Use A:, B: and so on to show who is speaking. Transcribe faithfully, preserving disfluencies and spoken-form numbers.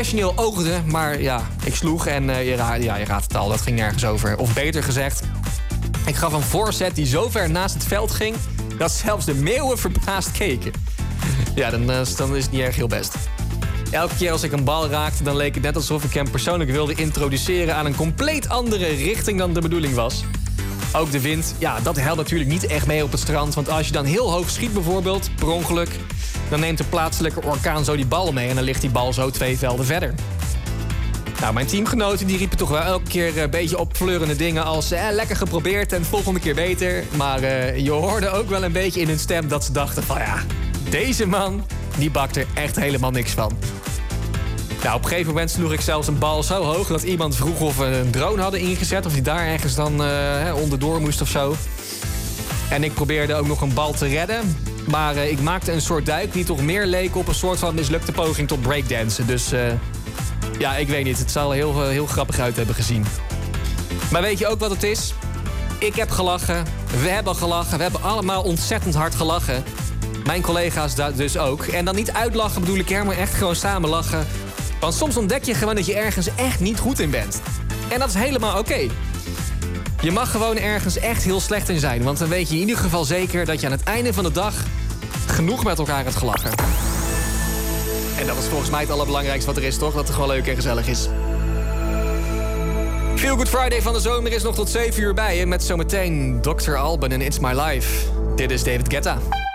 A: professioneel oogde, maar ja, ik sloeg en uh, je, ra- ja, je raadt het al, dat ging nergens over. Of beter gezegd, ik gaf een voorzet die zo ver naast het veld ging dat zelfs de meeuwen verbaasd keken. Ja, dan, uh, dan is het niet erg heel best. Elke keer als ik een bal raakte, dan leek het net alsof ik hem persoonlijk wilde introduceren aan een compleet andere richting dan de bedoeling was. Ook de wind, ja, dat helpt natuurlijk niet echt mee op het strand. Want als je dan heel hoog schiet bijvoorbeeld, per ongeluk, dan neemt de plaatselijke orkaan zo die bal mee en dan ligt die bal zo twee velden verder. Nou, mijn teamgenoten die riepen toch wel elke keer een beetje opfleurende dingen als eh, lekker geprobeerd en volgende keer beter. Maar uh, je hoorde ook wel een beetje in hun stem dat ze dachten van ja, deze man, die bakt er echt helemaal niks van. Nou, op een gegeven moment sloeg ik zelfs een bal zo hoog dat iemand vroeg of we een drone hadden ingezet, of die daar ergens dan uh, onderdoor moest of zo. En ik probeerde ook nog een bal te redden. Maar uh, ik maakte een soort duik die toch meer leek op een soort van mislukte poging tot breakdansen. Dus uh, ja, ik weet niet. Het zal heel, heel grappig uit hebben gezien. Maar weet je ook wat het is? Ik heb gelachen. We hebben gelachen. We hebben allemaal ontzettend hard gelachen. Mijn collega's dus ook. En dan niet uitlachen bedoel ik er, maar echt gewoon samen lachen. Want soms ontdek je gewoon dat je ergens echt niet goed in bent. En dat is helemaal oké. Okay. Je mag gewoon ergens echt heel slecht in zijn. Want dan weet je in ieder geval zeker dat je aan het einde van de dag genoeg met elkaar hebt gelachen. En dat is volgens mij het allerbelangrijkste wat er is, toch? Dat het gewoon leuk en gezellig is. Feel Good Friday van de zomer is nog tot zeven uur bij je. Met zometeen dokter Alban en It's My Life. Dit is David Guetta.